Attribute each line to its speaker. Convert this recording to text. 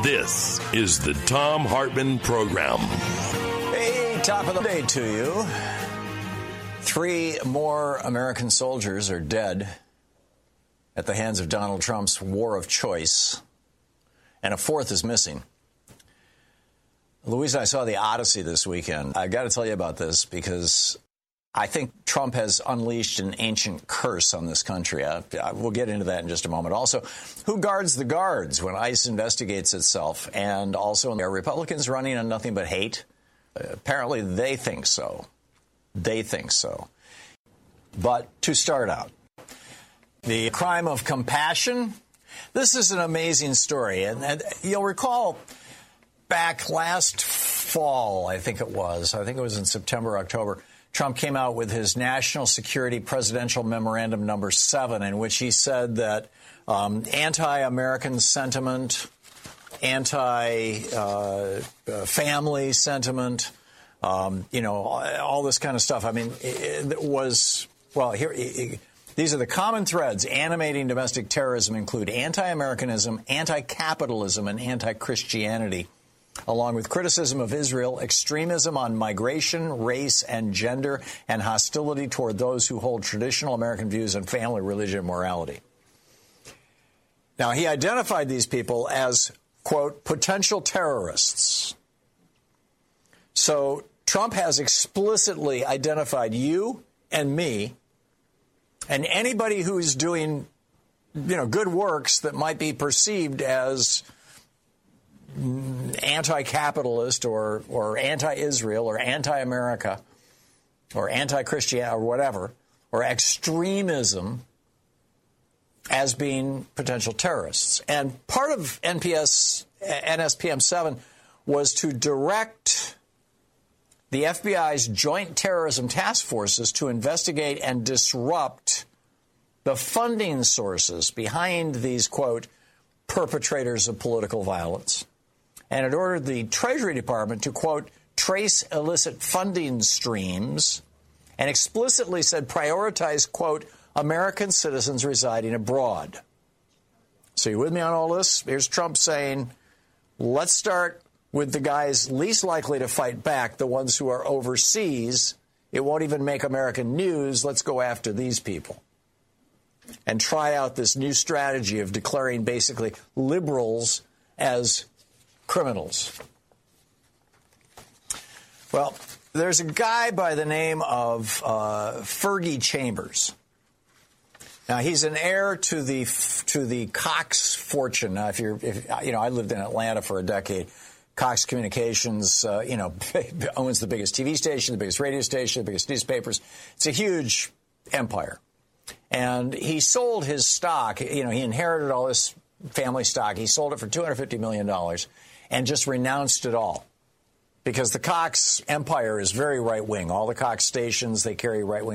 Speaker 1: This is the Thom Hartmann Program.
Speaker 2: Hey, top of the day to you. 3 more American soldiers are dead at the hands of Donald Trump's war of choice, and a 4th is missing. Louise and I saw The Odyssey this weekend. I've got to tell you about this because I think Trump has unleashed an ancient curse on this country. We'll get into that in just a moment. Also, who guards the guards when ICE investigates itself? And also, are Republicans running on nothing but hate? Apparently, they think so. They think so. But to start out, the crime of compassion. This is an amazing story. And you'll recall back last fall, I think it was in September, October, Trump came out with his National Security Presidential Memorandum number 7, in which he said that anti-American sentiment, anti-family sentiment, all this kind of stuff. I mean, it was, well, these are the common threads animating domestic terrorism include anti-Americanism, anti-capitalism, and anti-Christianity, along with criticism of Israel, extremism on migration, race, and gender, and hostility toward those who hold traditional American views on family, religion, and morality. Now, he identified these people as, quote, potential terrorists. So Trump has explicitly identified you and me and anybody who's doing, good works that might be perceived as anti-capitalist or anti-Israel or anti-America or anti-Christian or whatever, or extremism as being potential terrorists. And part of NSPM 7 was to direct the FBI's Joint Terrorism Task Forces to investigate and disrupt the funding sources behind these, quote, perpetrators of political violence. And it ordered the Treasury Department to, quote, trace illicit funding streams, and explicitly said prioritize, quote, American citizens residing abroad. So you with me on all this? Here's Trump saying, let's start with the guys least likely to fight back, the ones who are overseas. It won't even make American news. Let's go after these people and try out this new strategy of declaring basically liberals as criminals. Well, there's a guy by the name of Fergie Chambers. Now, he's an heir to the Cox fortune. Now, I lived in Atlanta for a decade. Cox Communications, owns the biggest TV station, the biggest radio station, the biggest newspapers. It's a huge empire. And he sold his stock. He inherited all this family stock. He sold it for $250 million and just renounced it all. Because the Cox empire is very right-wing. All the Cox stations, they carry right-wing